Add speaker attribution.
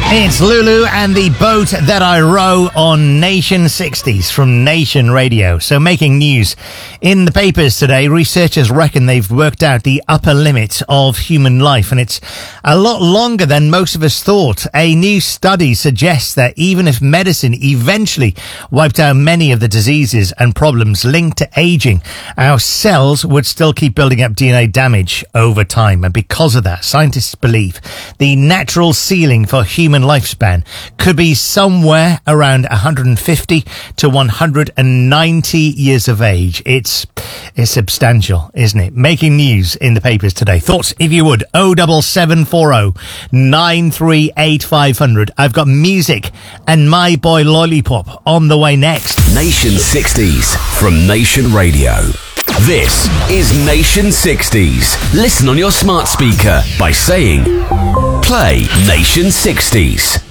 Speaker 1: It's Lulu and the Boat That I Row on Nation 60s from Nation Radio. So making news in the papers today, researchers reckon they've worked out the upper limit of human life, and it's a lot longer than most of us thought. A new study suggests that even if medicine eventually wiped out many of the diseases and problems linked to aging, our cells would still keep building up DNA damage over time. And because of that, scientists believe the natural ceiling for human lifespan could be somewhere around 150 to 190 years of age. It's substantial, isn't it? Making news in the papers today. Thoughts, if you would, 07740 938 500. I've got music and My Boy Lollipop on the way next.
Speaker 2: Nation 60s from Nation Radio. This is Nation 60s. Listen on your smart speaker by saying, play Nation 60s.